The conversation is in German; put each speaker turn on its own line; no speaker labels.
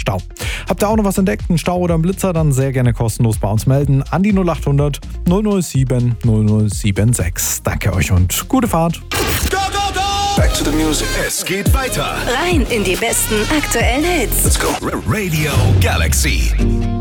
Stau. Habt ihr auch noch was entdeckt, einen Stau oder einen Blitzer, dann sehr gerne kostenlos bei uns melden an die 0800 007 0076. Danke euch und gute Fahrt.
Go, go, go! Back to the music. Es geht weiter.
Rein in die besten aktuellen Hits.
Let's go. Radio Galaxy.